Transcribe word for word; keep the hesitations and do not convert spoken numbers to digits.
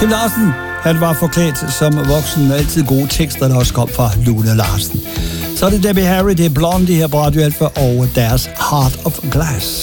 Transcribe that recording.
Kim Larsen, han var forklædt som voksen, med altid gode tekster, der også kom fra Lune Larsen. Så er det Debbie Harry, det er Blondie her på Radio Alpha og deres Heart of Glass.